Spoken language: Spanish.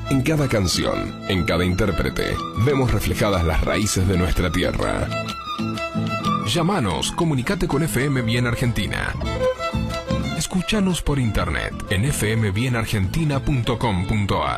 En cada canción, en cada intérprete, vemos reflejadas las raíces de nuestra tierra. Llámanos, comunicate con FM Bien Argentina. Escúchanos por internet en fmbienargentina.com.ar.